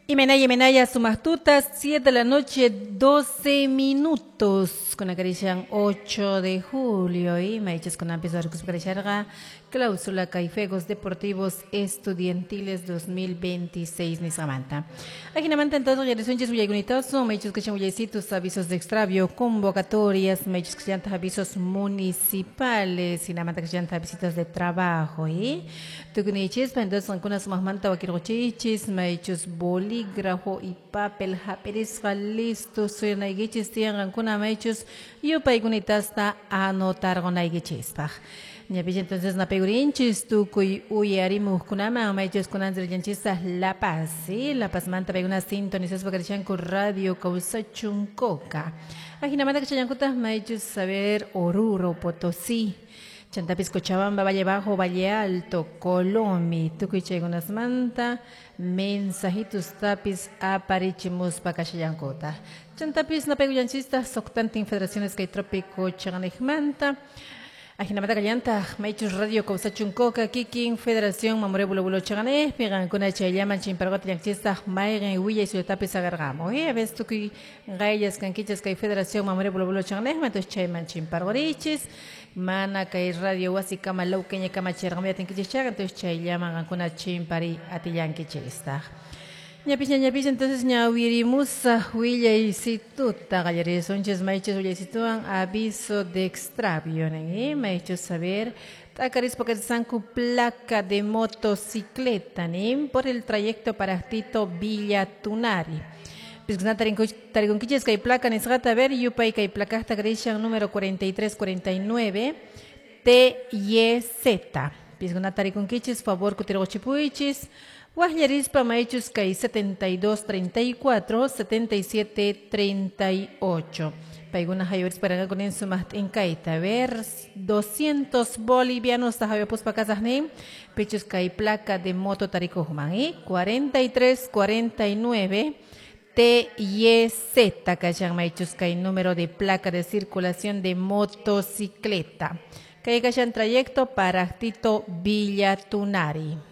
Imenaya, Sumatutas, 7 de la noche, 12 minutos. Con acarician 8 de julio. Y me echas con empezar a cláusula Caifegos Deportivos Estudiantiles 2026 ni Samantha. Aquí namanta entonces ya resunches huyagunitos, me echas que huyecitos avisos de extravio, convocatorias, me echas que avisos municipales y namanta que visitas de trabajo. Y tú que niches, entonces algunas más manta wakirochichis, me echas bolígrafo y papel japeris listo, soy naigichis tian alguna me echas yo paigunitas ta anotar con naigichis pa. Ñapish entonces na pegurinchis tu kuy uyarimu kunama maichos kunanzrillanchista La Paz, ¿sí? La Paz manta peguna sintonizas bagarichan con radio Causachuncoca. Ajinamanda que chayancutas maichos saber Oruro, Potosí. Chantapis Cochabamba, Valle Bajo, Valle Alto, Colomi, Tucuichegunas Manta, mensajitos tapis aparichimus pacachayancota. Chantapis na peguyanchista soctantin federaciones que trópico chaganejmanta. Ajinamata Callanta, Maichus Radio Causachuncoca, Kikin, Federación, Mamore Bulo Chagané, Pigan con Chayaman, Chimpargot, Yanchista, Mairen, Huilla y Suetapis Agargamo. A veces tú que Gayas, Canquichas, que Federación, Mamore Bulo Chagané, Matos Chayman, Chimpargorichis, Mana, que Radio Huasica, Malau, Kenya, Camachergamia, Tenquichis Chagan, entonces Chayaman, con Chimpari, Atiyanquichista. Ñapis entonces ñawirimusa huilla y situta gallería sonches maiches huilla y situan aviso de extravio maichos saber tacaris porque sanku placa de motocicleta por el trayecto para Tito Villa Tunari. Pisgna tarigunquiches que hay placa nesgata ver yupay que hay placa tacarishan número 4349 TYZ. Pisgna tarigunquiches favor kutirochipuichis. Guajarispa maichus kai 7234 7738. Paiguna hayores para con en sumat en kaita ver 200 bolivianos tajayopus pa casasnim pechus kai placa de moto tarico humani 4349 TYZ kachan maichus kai número de placa de circulación de motocicleta. Kai kachan trayecto para Tito Villa Tunari.